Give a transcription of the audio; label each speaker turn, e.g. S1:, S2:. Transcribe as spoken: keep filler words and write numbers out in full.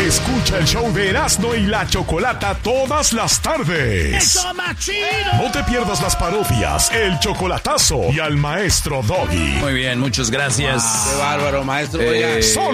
S1: Escucha el show de Erasmo y la Chocolata todas las tardes.
S2: ¡Eso más chido!
S1: No te pierdas las parodias, el chocolatazo y al maestro Doggy.
S3: Muy bien, muchas gracias.
S4: Qué bárbaro, maestro.
S3: Eh,
S4: Oiga.
S1: Solo